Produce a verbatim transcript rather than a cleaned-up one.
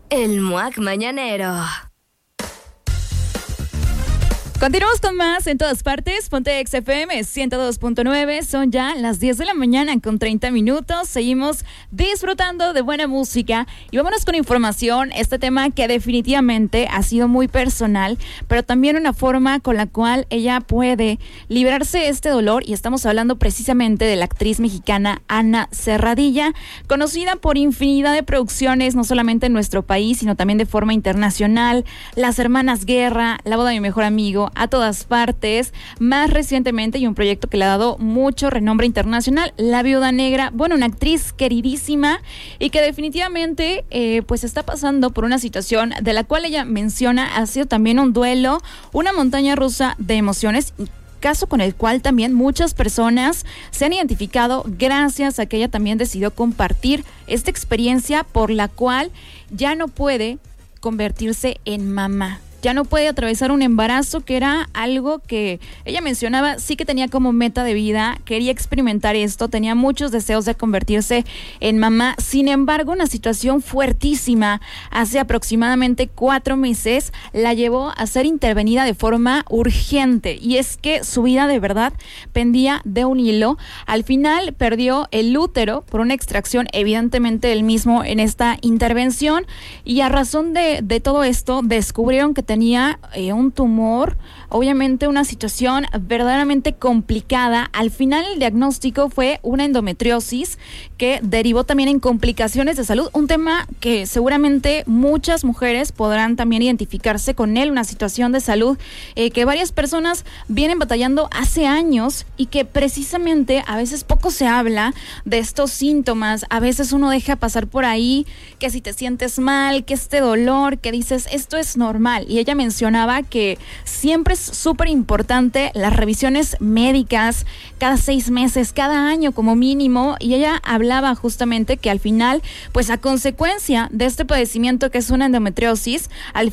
El M U A C Mañanero. Continuamos con más en todas partes. Ponte X F M ciento dos punto nueve. Son ya las diez de la mañana con treinta minutos. Seguimos disfrutando de buena música y vámonos con información. Este tema que definitivamente ha sido muy personal, pero también una forma con la cual ella puede librarse de este dolor, y estamos hablando precisamente de la actriz mexicana Ana Serradilla, conocida por infinidad de producciones, no solamente en nuestro país, sino también de forma internacional. Las Hermanas Guerra, La boda de mi mejor amigo, A todas partes, más recientemente, y un proyecto que le ha dado mucho renombre internacional, La Viuda Negra. Bueno, una actriz queridísima y que definitivamente eh, pues está pasando por una situación de la cual ella menciona ha sido también un duelo, una montaña rusa de emociones, caso con el cual también muchas personas se han identificado gracias a que ella también decidió compartir esta experiencia por la cual ya no puede convertirse en mamá. Ya no puede atravesar un embarazo, que era algo que ella mencionaba, sí que tenía como meta de vida, quería experimentar esto, tenía muchos deseos de convertirse en mamá. Sin embargo, una situación fuertísima hace aproximadamente cuatro meses la llevó a ser intervenida de forma urgente, y es que su vida de verdad pendía de un hilo. Al final perdió el útero por una extracción evidentemente del mismo en esta intervención, y a razón de, de todo esto descubrieron que tenía eh, un tumor, obviamente una situación verdaderamente complicada. Al final el diagnóstico fue una endometriosis que derivó también en complicaciones de salud, un tema que seguramente muchas mujeres podrán también identificarse con él, una situación de salud eh, que varias personas vienen batallando hace años, y que precisamente a veces poco se habla de estos síntomas. A veces uno deja pasar por ahí que si te sientes mal, que este dolor, que dices esto es normal, y ella mencionaba que siempre es súper importante las revisiones médicas cada seis meses, cada año como mínimo, y ella hablaba justamente que al final, pues a consecuencia de este padecimiento que es una endometriosis, al